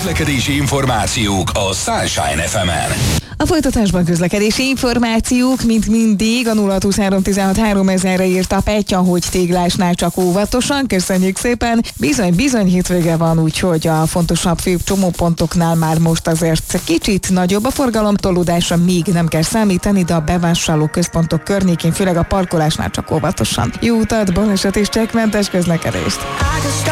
Közlekedési információk a Sunshine FM-en. A folytatásban közlekedési információk, mint mindig, a 0623163000-re írt a Petya, hogy téglásnál csak óvatosan. Köszönjük szépen. Bizony hétvége van, úgyhogy a fontosabb főbb csomópontoknál már most azért kicsit nagyobb a forgalom. Tolódásra még nem kell számítani, de a bevásárló központok környékén, főleg a parkolásnál csak óvatosan. Jó utat, baleset és csekkmentes közlekedést!